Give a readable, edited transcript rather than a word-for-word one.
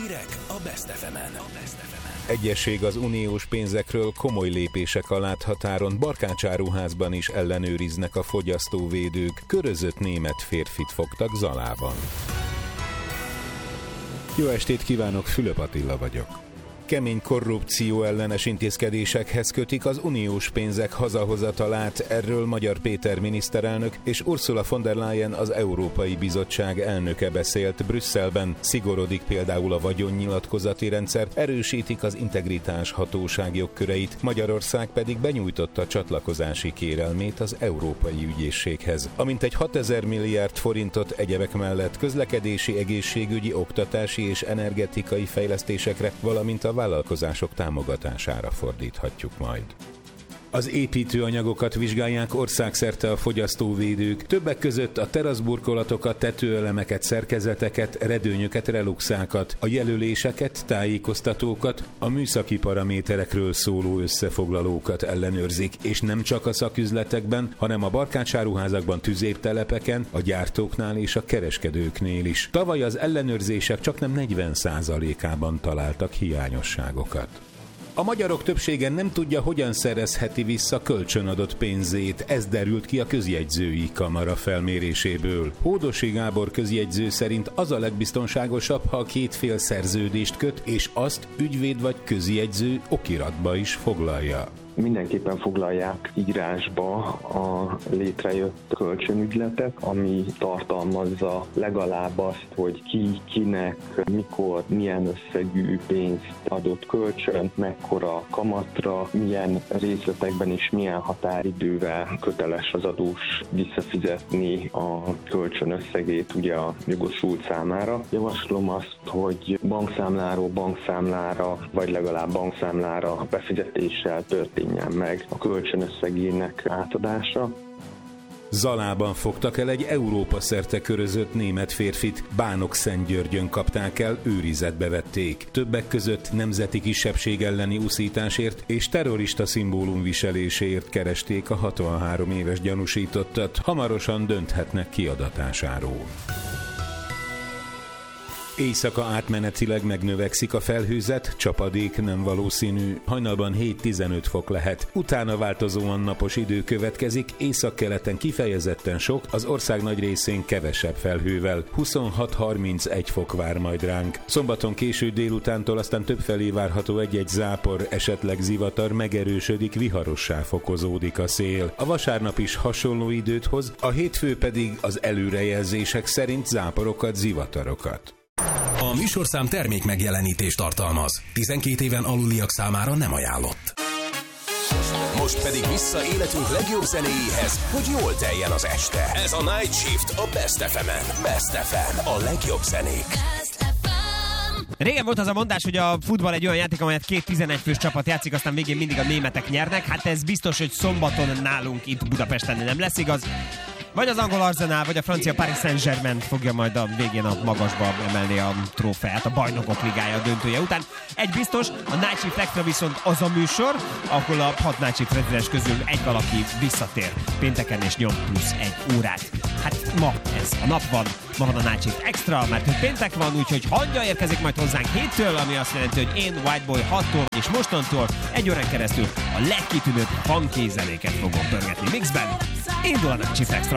Hírek a Best FM-en. Egyesség az uniós pénzekről, komoly lépések a láthatáron. Barkácsáruházban is ellenőriznek a fogyasztóvédők. Körözött német férfit fogtak Zalában. Jó estét kívánok, Fülöp Attila vagyok. Kemény korrupció ellenes intézkedésekhez kötik az uniós pénzek hazahozatalát, erről Magyar Péter miniszterelnök és Ursula von der Leyen, az Európai Bizottság elnöke beszélt Brüsszelben. Szigorodik például a vagyonnyilatkozati rendszer, erősítik az integritás hatóság jogköreit, Magyarország pedig benyújtotta csatlakozási kérelmét az Európai Ügyészséghez. Amintegy 6000 milliárd forintot egyebek mellett közlekedési, egészségügyi, oktatási és energetikai fejlesztésekre, valamint a vállalkozások támogatására fordíthatjuk majd. Az építőanyagokat vizsgálják országszerte a fogyasztóvédők, többek között a teraszburkolatokat, tetőelemeket, szerkezeteket, redőnyöket, reluxákat, a jelöléseket, tájékoztatókat, a műszaki paraméterekről szóló összefoglalókat ellenőrzik, és nem csak a szaküzletekben, hanem a barkácsáruházakban, tüzértelepeken, a gyártóknál és a kereskedőknél is. Tavaly az ellenőrzések csaknem 40%-ában találtak hiányosságokat. A magyarok többsége nem tudja, hogyan szerezheti vissza kölcsönadott pénzét, ez derült ki a közjegyzői kamara felméréséből. Hódosi Gábor közjegyző szerint az a legbiztonságosabb, ha a két fél szerződést köt, és azt ügyvéd vagy közjegyző okiratba is foglalja. Mindenképpen foglalják írásba a létrejött kölcsönügyletet, ami tartalmazza legalább azt, hogy ki, kinek, mikor, milyen összegű pénzt adott kölcsön, mekkora kamatra, milyen részletekben és milyen határidővel köteles az adós visszafizetni a kölcsön összegét ugye a jogosult számára. Javaslom azt, hogy bankszámláról bankszámlára, vagy legalább bankszámlára befizetéssel történjen meg a kölcsönösszegének átadása. Zalában fogtak el egy Európa szerte körözött német férfit, Bánok-Szentgyörgyön kapták el, őrizetbe vették. Többek között nemzeti kisebbség elleni uszításért és terrorista szimbólum viseléséért keresték a 63 éves gyanúsítottat, hamarosan dönthetnek kiadatásáról. Éjszaka átmenetileg megnövekszik a felhőzet, csapadék nem valószínű, hajnalban 7-15 fok lehet. Utána változóan napos idő következik, északkeleten kifejezetten sok, az ország nagy részén kevesebb felhővel, 26-31 fok vár majd ránk. Szombaton késő délutántól aztán többfelé várható egy-egy zápor, esetleg zivatar, megerősödik, viharossá fokozódik a szél. A vasárnap is hasonló időt hoz, a hétfő pedig az előrejelzések szerint záporokat, zivatarokat. A műsorszám termék megjelenítést tartalmaz. 12 éven aluliak számára nem ajánlott. Most pedig vissza életünk legjobb zenéjéhez, hogy jól teljen az este. Ez a Night Shift a Best FM-en. Best FM, a legjobb zenék. Régen volt az a mondás, hogy a futball egy olyan játék, amelyet 2 11 fős csapat játszik, aztán végén mindig a németek nyernek. Hát ez biztos, hogy szombaton nálunk itt Budapesten nem lesz igaz. Vagy az angol Arsenal, vagy a francia Paris Saint-Germain fogja majd a végén a magasba emelni a trófeát, a Bajnokok Ligája döntője után. Egy biztos, a Night Shift Extra viszont az a műsor, ahol a 6 Night Shift rezidens közül egy valaki visszatér pénteken és nyom plusz 1 órát. Hát ma ez a nap van, ma van a Night Shift Extra, mert hogy péntek van, úgyhogy hangja érkezik majd hozzánk 7-től, ami azt jelenti, hogy én Whiteboy 6-tól és mostantól 1 órán keresztül a legkitűnőbb funky zenéket fogom pörgetni mixben. Indul a Night Shift Extra!